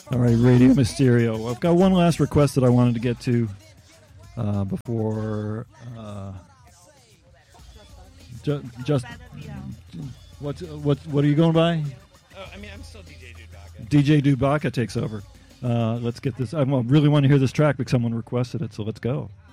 All right, Radio Mysterio. I've got one last request that I wanted to get to before. Just what are you going by? Oh, I mean, I'm still DJ Dudbaka. DJ Dudbaka takes over. Let's get this. I really want to hear this track because someone requested it, so let's go.